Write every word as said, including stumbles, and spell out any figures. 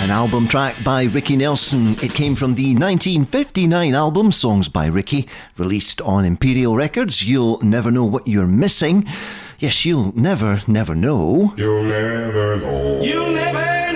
An album track by Ricky Nelson. It came from the nineteen fifty-nine album Songs by Ricky, released on Imperial Records. You'll never know what you're missing. Yes, you'll never, never know. You'll never know. You'll never